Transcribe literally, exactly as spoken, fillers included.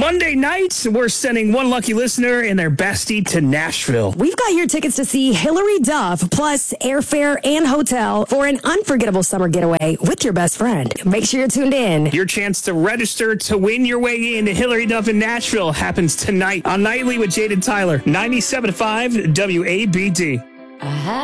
Monday night, we're sending one lucky listener and their bestie to Nashville. We've got your tickets to see Hilary Duff, plus airfare and hotel for an unforgettable summer getaway with your best friend. Make sure you're tuned in. Your chance to register to win your way into Hilary Duff in Nashville happens tonight on Nightly with Jade and Tyler, ninety-seven point five W A B D.